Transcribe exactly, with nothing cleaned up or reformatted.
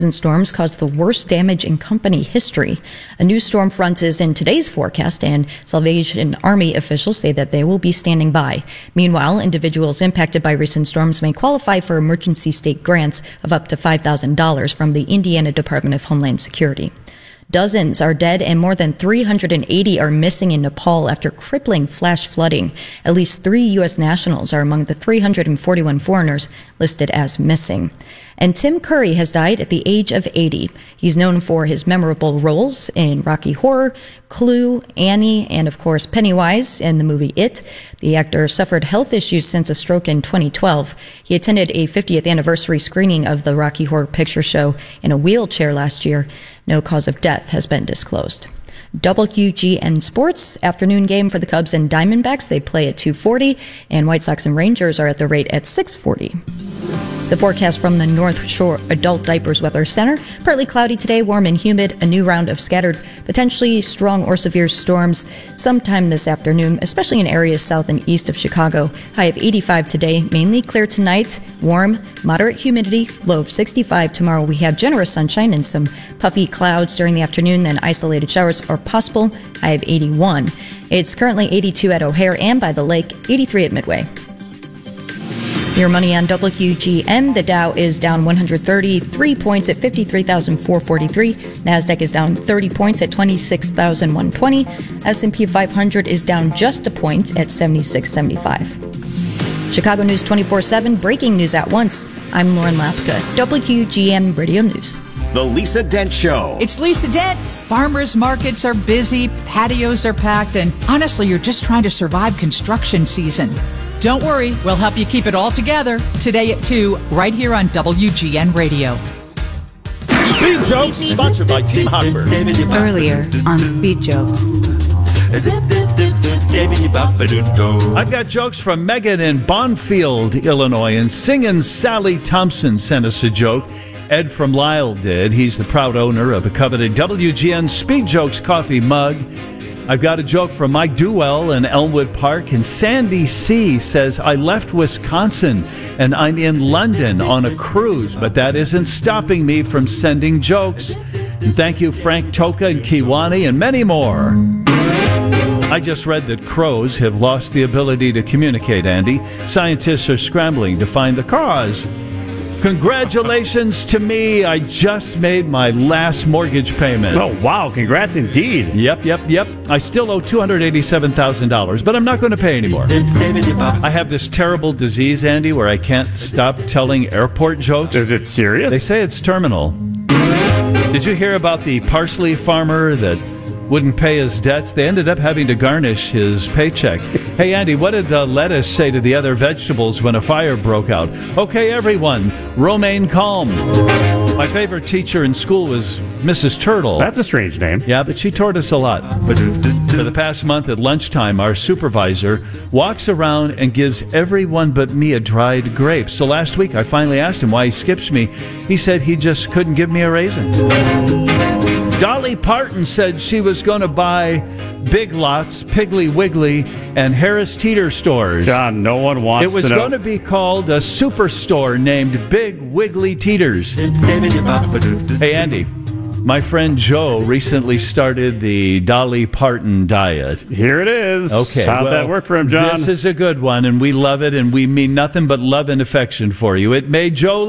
Storms caused the worst damage in company history. A new storm front is in today's forecast, and Salvation Army officials say that they will be standing by. Meanwhile, individuals impacted by recent storms may qualify for emergency state grants of up to five thousand dollars from the Indiana Department of Homeland Security. Dozens are dead and more than three hundred eighty are missing in Nepal after crippling flash flooding. At least three U S nationals are among the three hundred forty-one foreigners listed as missing. And Tim Curry has died at the age of eighty. He's known for his memorable roles in Rocky Horror, Clue, Annie, and of course Pennywise in the movie It. The actor suffered health issues since a stroke in twenty twelve. He attended a fiftieth anniversary screening of the Rocky Horror Picture Show in a wheelchair last year. No cause of death has been disclosed. W G N Sports, afternoon game for the Cubs and Diamondbacks. They play at two forty, and White Sox and Rangers are at the rate at six forty. The forecast from the North Shore Adult Diapers Weather Center. Partly cloudy today, warm and humid. A new round of scattered, potentially strong or severe storms sometime this afternoon, especially in areas south and east of Chicago. High of eighty-five today, mainly clear tonight. Warm, moderate humidity, low of sixty-five. Tomorrow we have generous sunshine and some puffy clouds during the afternoon, then isolated showers are possible. High of eighty-one. It's currently eighty-two at O'Hare and by the lake, eighty-three at Midway. Your money on W G M. The Dow is down one hundred thirty-three points at fifty-three thousand four hundred forty-three. NASDAQ is down thirty points at twenty-six thousand one hundred twenty. S and P five hundred is down just a point at seventy-six seventy-five. Chicago News twenty-four seven, breaking news at once. I'm Lauren Lapka, W G M Radio News. The Lisa Dent Show. It's Lisa Dent. Farmers markets are busy, patios are packed, and honestly, you're just trying to survive construction season. Don't worry, we'll help you keep it all together. Today at two, right here on W G N Radio. Speed Jokes, sponsored by Team Hopper. Earlier on Speed Jokes. I've got jokes from Megan in Bonfield, Illinois, and Singin' Sally Thompson sent us a joke. Ed from Lyle did. He's the proud owner of a coveted W G N Speed Jokes coffee mug. I've got a joke from Mike Duell in Elmwood Park, and Sandy C. says, I left Wisconsin and I'm in London on a cruise, but that isn't stopping me from sending jokes. And thank you, Frank Toka and Kiwani, and many more. I just read that crows have lost the ability to communicate, Andy. Scientists are scrambling to find the cause. Congratulations to me. I just made my last mortgage payment. Oh, wow. Congrats indeed. Yep, yep, yep. I still owe two hundred eighty-seven thousand dollars, but I'm not going to pay anymore. I have this terrible disease, Andy, where I can't stop telling airport jokes. Is it serious? They say it's terminal. Did you hear about the parsley farmer that wouldn't pay his debts? They ended up having to garnish his paycheck. Hey, Andy, what did the lettuce say to the other vegetables when a fire broke out? Okay, everyone, remain calm. My favorite teacher in school was Missus Turtle. That's a strange name. Yeah, but she taught us a lot. For the past month at lunchtime, our supervisor walks around and gives everyone but me a dried grape. So last week, I finally asked him why he skips me. He said he just couldn't give me a raisin. Dolly Parton said she was going to buy Big Lots, Piggly Wiggly, and Harris Teeter stores. John, no one wants to know. It was going to be called a superstore named Big Wiggly Teeters. Hey, Andy, my friend Joe recently started the Dolly Parton diet. Here it is. Okay, how'd well, that work for him, John? This is a good one, and we love it, and we mean nothing but love and affection for you. It made Joe